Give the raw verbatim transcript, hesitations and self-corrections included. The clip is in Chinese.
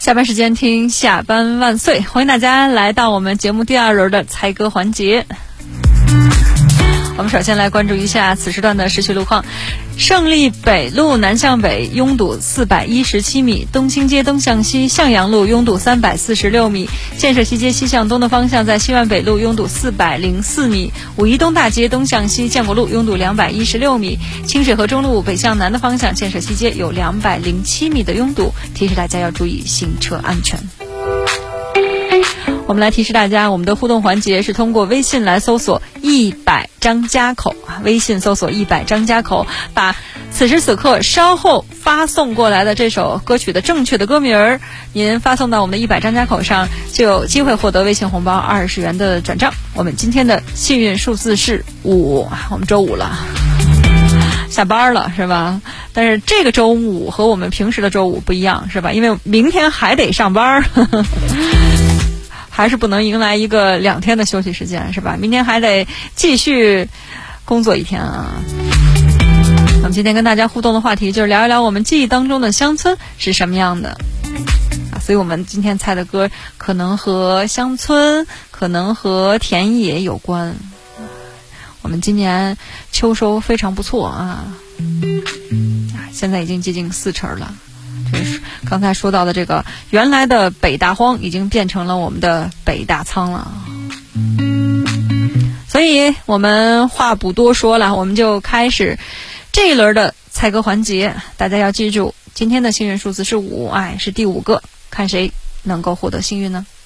下班时间听下班万岁，欢迎大家来到我们节目第二轮的猜歌环节。我们首先来关注一下此时段的市区路况。胜利北路南向北拥堵四百一十七米，东青街东向西向阳路拥堵三百四十六米，建设西街西向东的方向在西万北路拥堵四百零四米，五一东大街东向西建国路拥堵两百一十六米，清水河中路北向南的方向建设西街有两百零七米的拥堵，提示大家要注意行车安全。我们来提示大家，我们的互动环节是通过微信来搜索一百张家口，微信搜索一百张家口，把此时此刻稍后发送过来的这首歌曲的正确的歌名儿，您发送到我们的一百张家口上，就有机会获得微信红包二十元的转账。我们今天的幸运数字是五，我们周五了，下班了是吧？但是这个周五和我们平时的周五不一样是吧？因为明天还得上班呵呵，还是不能迎来一个两天的休息时间是吧？明天还得继续工作一天啊。那么今天跟大家互动的话题就是聊一聊我们记忆当中的乡村是什么样的啊，所以我们今天猜的歌可能和乡村，可能和田野有关。我们今年秋收非常不错啊，现在已经接近四成了。就是刚才说到的这个原来的北大荒已经变成了我们的北大仓了，所以我们话不多说了，我们就开始这一轮的猜歌环节。大家要记住，今天的幸运数字是五，哎，是第五个，看谁能够获得幸运呢？